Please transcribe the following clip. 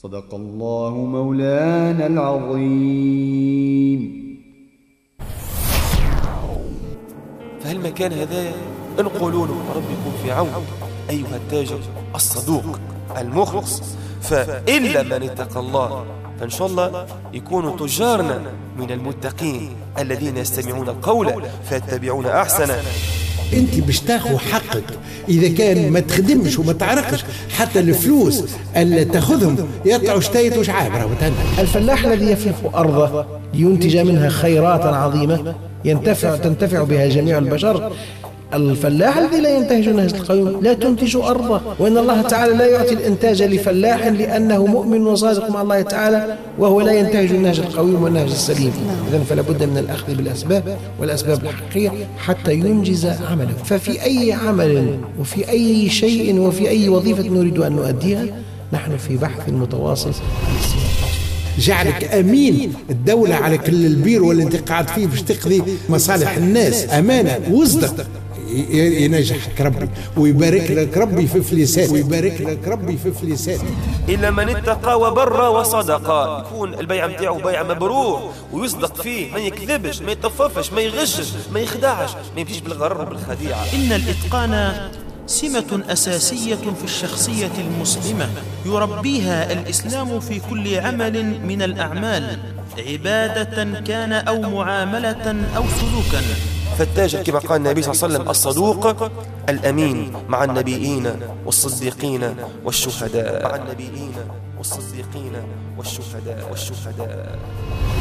صدق الله مولانا العظيم. فهل مكان هذا نقولوا له ربي يكون في عون أيها التاجر الصدوق المخلص، فإلا من اتقى الله فإن شاء الله يكونوا تجارنا من المتقين الذين يستمعون القول فيتبعون أحسنه. انت باش تاخذ حقك اذا كان ما تخدمش وما تعرقش، حتى الفلوس اللي تاخذهم يطلعوا شتايت وش عابره. الفلاح الذي يفلح ارضه لينتج منها خيرات عظيمه تنتفع بها جميع البشر. الفلاح الذي لا ينتهج نهج القويم لا تنتج أرضه، وإن الله تعالى لا يعطي الإنتاج لفلاح لأنه مؤمن وصادق مع الله تعالى وهو لا ينتهج النهج القويم والنهج السليم. إذن فلا بد من الأخذ بالأسباب والأسباب الحقيقية حتى ينجز عمله. ففي أي عمل وفي أي شيء وفي أي وظيفة نريد أن نؤديها نحن في بحث متواصل عن السياسة. جعلك أمين الدولة على كل البير واللي انت قاعد فيه باش تقضي مصالح الناس أمانة وصدق. ينجحك ربي ويبارك لك ربي في فلسان إلا من اتقى وبر وصدق، يكون البيع متاعه بيع مبرور ويصدق فيه، ما يكذبش ما يتطففش ما يغشش ما يخدعش ما يمشيش بالغرر وبالخديعة. إن الإتقان سمة أساسية في الشخصية المسلمة يربيها الإسلام في كل عمل من الأعمال، عبادة كان أو معاملة أو سلوكا. فالتاجر كما قال النبي صلى الله عليه وسلم الصدوق الأمين مع النبيين والصديقين والشهداء.